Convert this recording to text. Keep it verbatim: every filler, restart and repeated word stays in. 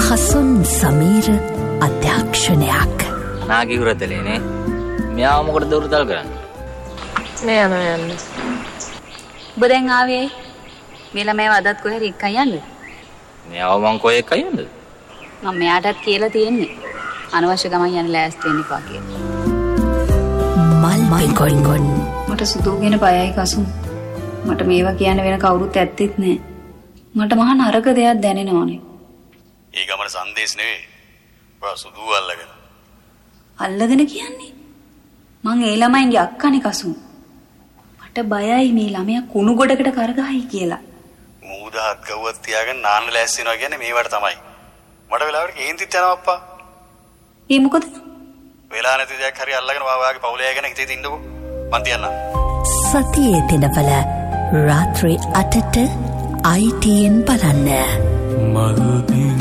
හසුන් සමීර අධ්‍යක්ෂණයක්. නාගි උරතලේනේ. මෙයාව මොකටද උරතල් කරන්නේ? මේ යනවා යන්නේ. ඔබ දැන් ආවේ මේ ළමයාව අදත් කොහෙද එක්කන් යන්නේ? මෙයාව මං කොහෙ එක්ක යන්නද? මම මෙයාටත් කියලා තියෙන්නේ අනවශ්‍ය ගමන් යන්න ලෑස්ති වෙන්න එපා කියලා. මල් පිකොන්ගොන් මට සුදුගෙන බයයි කසුන්. මට මේවා කියන්න වෙන කවුරුත් ඇත්තෙත් නෑ. මට මහා නරක දෙයක් දැනෙනවනේ. ඒ ගමන සංදේශ නෙවෙයි. ඔයා සුදු අල්ලගෙන. අල්ලගෙන කියන්නේ? මං ඒ ළමයින්ගේ අක්කනේ කසුන්. මට බයයි මේ ළමයා කුණු ගොඩකට කරගහයි කියලා. මූදාත් ගව්වත් තියාගෙන නාන්න ලෑස්ති වෙනවා කියන්නේ මේවට තමයි. මට වෙලාවට කේන්තිත් යනවා අප්පා. ඒ මොකද? වෙලා නැති දෙයක් හරි අල්ලගෙන වාවාගේ පවුලේ යගෙන හිතේ තින්නකෝ. මං තියන්නම්. සතියේ දිනවල රාත්‍රී අටට I T N බලන්න. මල්දී